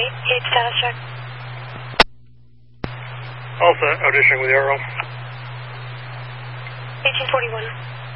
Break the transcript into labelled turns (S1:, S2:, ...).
S1: Gauge status check.
S2: Also, auditioning with Arrow.
S1: 1841.